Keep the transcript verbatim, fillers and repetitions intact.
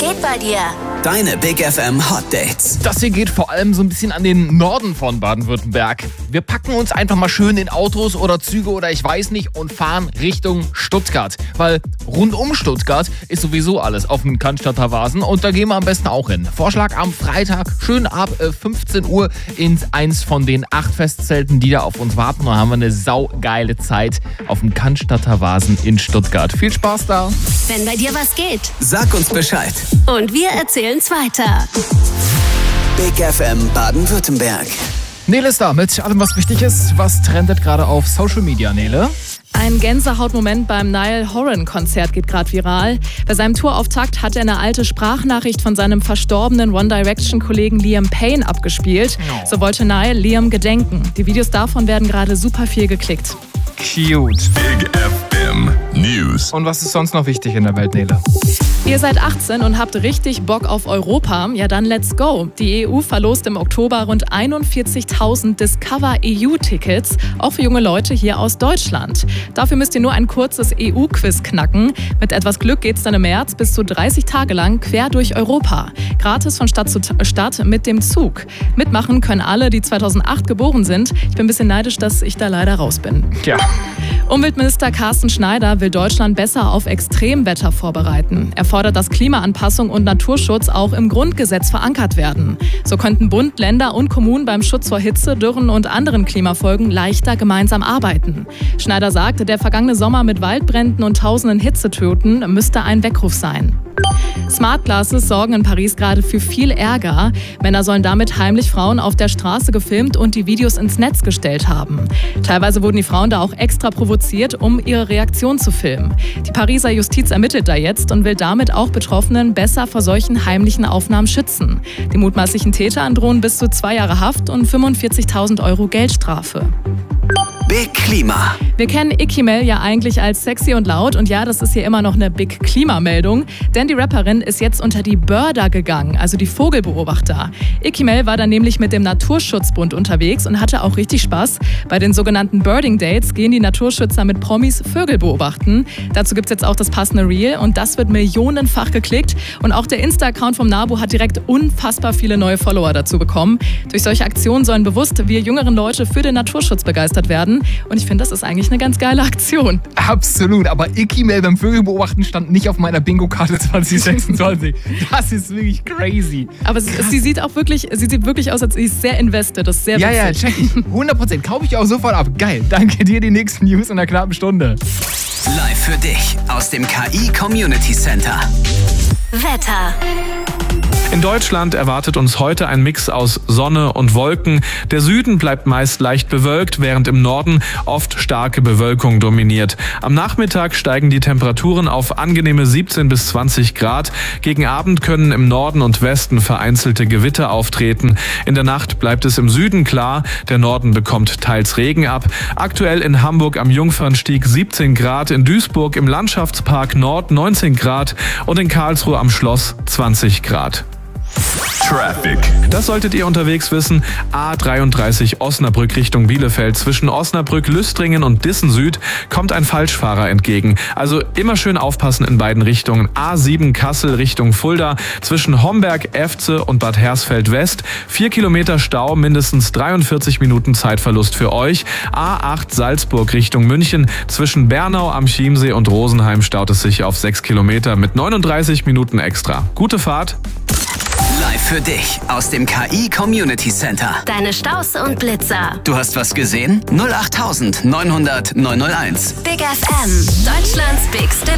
geht bei dir? Deine Big F M Hot Dates. Das hier geht vor allem so ein bisschen an den Norden von Baden-Württemberg. Wir packen uns einfach mal schön in Autos oder Züge oder ich weiß nicht und fahren Richtung Stuttgart. Weil rund um Stuttgart ist sowieso alles auf dem Cannstatter Wasen und da gehen wir am besten auch hin. Vorschlag am Freitag, schön ab fünfzehn Uhr in eins von den acht Festzelten, die da auf uns warten. Und dann haben wir eine saugeile Zeit auf dem Cannstatter Wasen in Stuttgart. Viel Spaß da. Wenn bei dir was geht. Sag uns Bescheid. Und wir erzählen's weiter. Big F M Baden-Württemberg. Nele ist da mit allem, was wichtig ist. Was trendet gerade auf Social Media, Nele? Ein Gänsehautmoment beim Niall Horan-Konzert geht gerade viral. Bei seinem Tourauftakt hat er eine alte Sprachnachricht von seinem verstorbenen One Direction-Kollegen Liam Payne abgespielt. Oh. So wollte Niall Liam gedenken. Die Videos davon werden gerade super viel geklickt. Cute. Big F M News. Und was ist sonst noch wichtig in der Welt, Nele? Ihr seid achtzehn und habt richtig Bock auf Europa? Ja, dann let's go. Die E U verlost im Oktober rund einundvierzigtausend Discover E U-Tickets, auch für junge Leute hier aus Deutschland. Dafür müsst ihr nur ein kurzes E U-Quiz knacken. Mit etwas Glück geht's dann im März bis zu dreißig Tage lang quer durch Europa. Gratis von Stadt zu Stadt mit dem Zug. Mitmachen können alle, die zweitausendacht geboren sind. Ich bin ein bisschen neidisch, dass ich da leider raus bin. Ja. Umweltminister Carsten Schneider will Deutschland besser auf Extremwetter vorbereiten. Er fordert, dass Klimaanpassung und Naturschutz auch im Grundgesetz verankert werden. So könnten Bund, Länder und Kommunen beim Schutz vor Hitze, Dürren und anderen Klimafolgen leichter gemeinsam arbeiten. Schneider sagte, der vergangene Sommer mit Waldbränden und tausenden Hitzetoten müsste ein Weckruf sein. Smart Glasses sorgen in Paris gerade für viel Ärger. Männer sollen damit heimlich Frauen auf der Straße gefilmt und die Videos ins Netz gestellt haben. Teilweise wurden die Frauen da auch extra provoziert, um ihre Reaktion zu filmen. Die Pariser Justiz ermittelt da jetzt und will damit auch Betroffenen besser vor solchen heimlichen Aufnahmen schützen. Die mutmaßlichen Tätern drohen bis zu zwei Jahre Haft und fünfundvierzigtausend Euro Geldstrafe. Big Klima. Wir kennen Ikimel ja eigentlich als sexy und laut und ja, das ist hier immer noch eine Big Klima-Meldung, denn die Rapperin ist jetzt unter die Birder gegangen, also die Vogelbeobachter. Ikimel war dann nämlich mit dem Naturschutzbund unterwegs und hatte auch richtig Spaß. Bei den sogenannten Birding Dates gehen die Naturschützer mit Promis Vögel beobachten. Dazu gibt's jetzt auch das passende Reel und das wird millionenfach geklickt und auch der Insta-Account vom NABU hat direkt unfassbar viele neue Follower dazu bekommen. Durch solche Aktionen sollen bewusst wir jüngeren Leute für den Naturschutz begeistert werden. Und ich finde, das ist eigentlich eine ganz geile Aktion. Absolut, aber Ikimel beim Vögelbeobachten stand nicht auf meiner Bingo-Karte zwanzig sechsundzwanzig. Das ist wirklich crazy. Aber sie, sie sieht auch wirklich, sie sieht wirklich aus, als sie ist sehr invested. Das ist sehr Ja, ja, witzig. check ich. hundert Prozent. Kaufe ich auch sofort ab. Geil. Danke dir, die nächsten News in einer knappen Stunde. Live für dich aus dem K I Community Center. Wetter. In Deutschland erwartet uns heute ein Mix aus Sonne und Wolken. Der Süden bleibt meist leicht bewölkt, während im Norden oft starke Bewölkung dominiert. Am Nachmittag steigen die Temperaturen auf angenehme siebzehn bis zwanzig Grad. Gegen Abend können im Norden und Westen vereinzelte Gewitter auftreten. In der Nacht bleibt es im Süden klar. Der Norden bekommt teils Regen ab. Aktuell in Hamburg am Jungfernstieg siebzehn Grad, in Duisburg im Landschaftspark Nord neunzehn Grad und in Karlsruhe am Schloss zwanzig Grad. Traffic. Das solltet ihr unterwegs wissen. A dreiunddreißig Osnabrück Richtung Bielefeld. Zwischen Osnabrück, Lüstringen und Dissen Süd kommt ein Falschfahrer entgegen. Also immer schön aufpassen in beiden Richtungen. A sieben Kassel Richtung Fulda. Zwischen Homberg, Efze und Bad Hersfeld West. Vier Kilometer Stau, mindestens dreiundvierzig Minuten Zeitverlust für euch. A acht Salzburg Richtung München. Zwischen Bernau am Chiemsee und Rosenheim staut es sich auf sechs Kilometer mit neununddreißig Minuten extra. Gute Fahrt. Live für dich aus dem K I Community Center. Deine Staus und Blitzer. Du hast was gesehen? null acht neunhundert neunhundert neunhunderteins. Big F M. Deutschlands Big